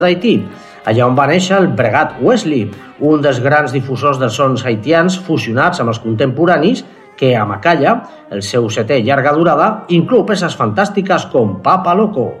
d'Haití, allà on va néixer el Bregat Wesley, un dels grans difusors dels sons haitians fusionats amb els contemporanis, que a Macalla, el seu setè llarga durada, inclou peces fantàstiques com Papa Loco.